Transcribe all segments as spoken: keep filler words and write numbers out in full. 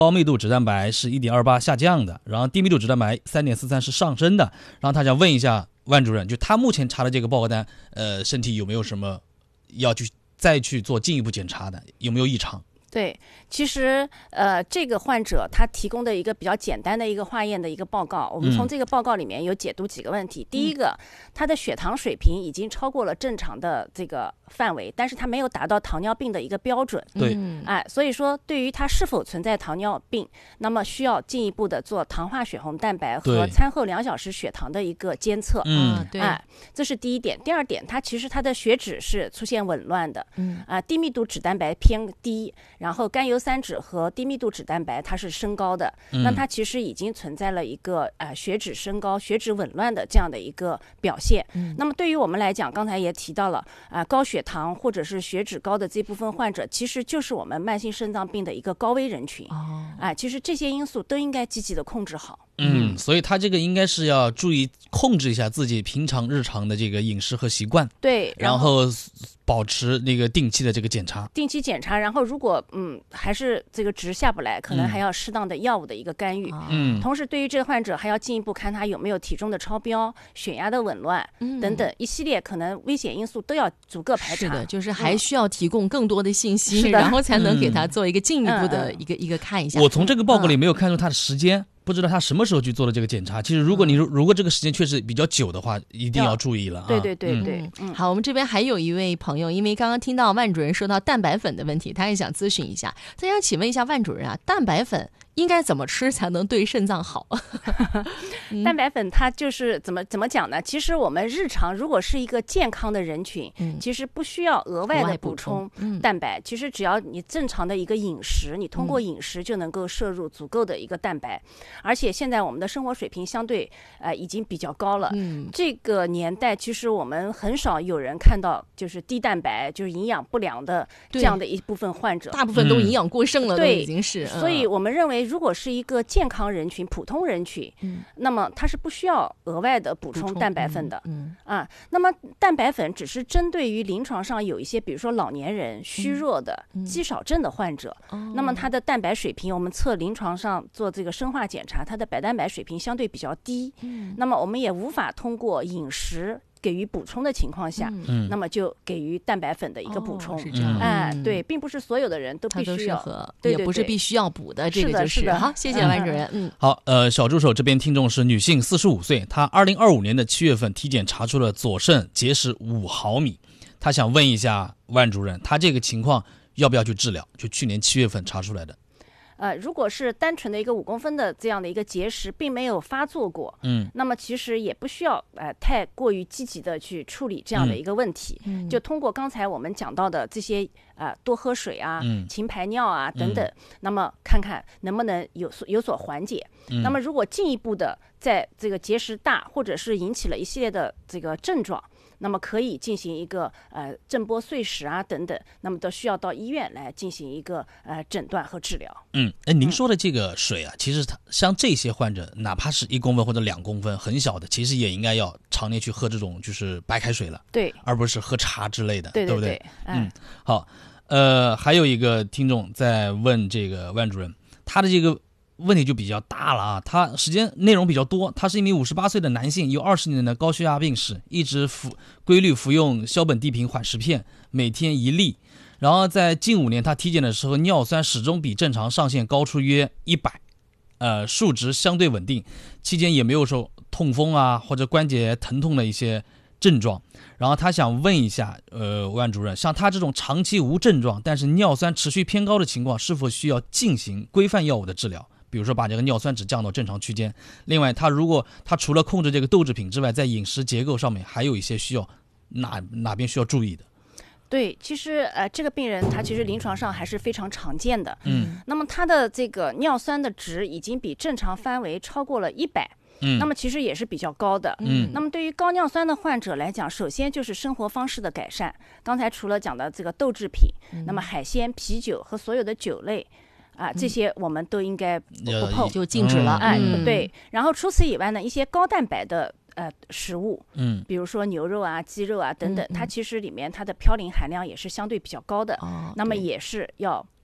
高密度脂蛋白是 一点二八 下降的，然后低密度脂蛋白 三点四三 是上升的。然后他想问一下万主任，就他目前查的这个报告单，呃，身体有没有什么要去再去做进一步检查的，有没有异常？ 对，其实呃，这个患者他提供的一个比较简单的一个化验的一个报告，我们从这个报告里面有解读几个问题。嗯、第一个，他的血糖水平已经超过了正常的这个范围，但是他没有达到糖尿病的一个标准。 对， 哎，所以说对于他是否存在糖尿病，那么需要进一步的做糖化血红蛋白和餐后两小时血糖的一个监测。 嗯， 对，哎，这是第一点。第二点，他其实他的血脂是出现紊乱的。嗯，啊，低密度脂蛋白偏低。然后甘油三酯和低密度脂蛋白它是升高的，嗯、那它其实已经存在了一个呃血脂升高、血脂紊乱的这样的一个表现。嗯、那么对于我们来讲，刚才也提到了啊、呃，高血糖或者是血脂高的这部分患者，其实就是我们慢性肾脏病的一个高危人群。哦，啊、呃，其实这些因素都应该积极的控制好。 嗯，所以他这个应该是要注意控制一下自己平常日常的这个饮食和习惯， 对， 然后保持那个定期的这个检查， 定期检查，然后如果嗯还是这个值下不来，可能还要适当的药物的一个干预。嗯，同时对于这个患者还要进一步看他有没有体重的超标、血压的紊乱、嗯、等等一系列可能危险因素都要逐个排查。 是的，就是还需要提供更多的信息， 嗯、 然后才能给他做一个进一步的一个、嗯、一个看一下。 我从这个报告里没有看出他的时间。嗯，不知道他什么时候去做的这个检查。其实如果你、嗯、如果这个时间确实比较久的话，一定要注意了。 对对对对、 嗯嗯、好，我们这边还有一位朋友，因为刚刚听到万主任说到蛋白粉的问题，他也想咨询一下。他想请问一下万主任啊，蛋白粉应该怎么吃才能对肾脏好？ 嗯、蛋白粉它就是怎么怎么讲呢？其实我们日常如果是一个健康的人群，嗯、其实不需要额外的补充蛋白、嗯。其实只要你正常的一个饮食，你通过饮食就能够摄入足够的一个蛋白。而且现在我们的生活水平相对呃已经比较高了。嗯，这个年代其实我们很少有人看到就是低蛋白，就是营养不良的这样的一部分患者， 大部分都营养过剩了，嗯、都已经是。 所以我们认为，如果是一个健康人群、普通人群，嗯，那么它是不需要额外的补充蛋白粉的。嗯, 嗯啊，那么蛋白粉只是针对于临床上有一些，比如说老年人、虚弱的、嗯、肌少症的患者，嗯、那么他的蛋白水平，我们测临床上做这个生化检查，它的白蛋白水平相对比较低，嗯，那么我们也无法通过饮食给予补充的情况下，嗯，那么就给予蛋白粉的一个补充， 哦、是这样， 哎、嗯，对，并不是所有的人都必须要， 对对对，也不是必须要补的，这个就是是的。 好，谢谢万主任，嗯， 好，呃，小助手这边听众是女性，四十五岁，她二零二五年的七月份体检查出了左肾结石五毫米，她想问一下万主任，她这个情况要不要去治疗？就去年七月份查出来的。 呃，如果是单纯的一个五公分的这样的一个结石，并没有发作过，嗯，那么其实也不需要呃太过于积极的去处理这样的一个问题，嗯，就通过刚才我们讲到的这些呃多喝水啊、嗯、勤排尿啊等等，嗯、那么看看能不能有所有所缓解。嗯、那么如果进一步的在这个结石大，或者是引起了一系列的这个症状，那么可以进行一个呃震波碎石啊等等，那么都需要到医院来进行一个呃诊断和治疗。 嗯，哎，您说的这个水啊，嗯、其实它像这些患者，哪怕是一公分或者两公分很小的，其实也应该要常年去喝这种就是白开水了， 对， 而不是喝茶之类的， 对对对， 对不对？ 哎、 嗯，好，呃，还有一个听众在问这个万主任，他的这个问题就比较大了啊，他时间内容比较多，他是一名五十八岁的男性，有二十年的高血压病史，一直服规律服用硝苯地平缓释片，每天一粒。然后在近五年他体检的时候，尿酸始终比正常上限高出约一百，呃，数值相对稳定，期间也没有说痛风啊或者关节疼痛的一些症状。然后他想问一下，呃，万主任，像他这种长期无症状，但是尿酸持续偏高的情况，是否需要进行规范药物的治疗？比如说把这个尿酸值降到正常区间。另外，他如果他除了控制这个豆制品之外，在饮食结构上面还有一些需要哪哪边需要注意的？ 对，其实呃，这个病人他其实临床上还是非常常见的。嗯，那么他的这个尿酸的值已经比正常范围超过了一百。嗯，那么其实也是比较高的。嗯，那么对于高尿酸的患者来讲，首先就是生活方式的改善。刚才除了讲的这个豆制品，嗯、那么海鲜、啤酒和所有的酒类。啊，这些我们都应该不碰， 就禁止了。 哎、嗯，对。然后除此以外呢，一些高蛋白的呃食物，嗯，比如说牛肉啊、鸡肉啊等等，嗯嗯、它其实里面它的嘌呤含量也是相对比较高的，哦、那么也是要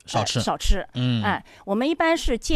少吃、 呃、少吃。 嗯， 哎，我们一般是建